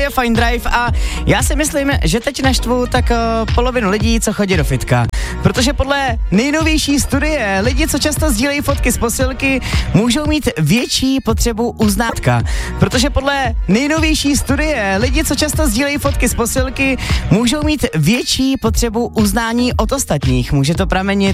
je Fine Drive a já si myslím, že teď naštvu tak polovinu lidí, co chodí do fitka. Protože podle nejnovější studie lidi, co často sdílejí fotky z posilky, můžou mít větší potřebu uznátka. Protože podle nejnovější studie lidi, co často sdílejí fotky z posilky, můžou mít větší potřebu uznání od ostatních. Může to pramenit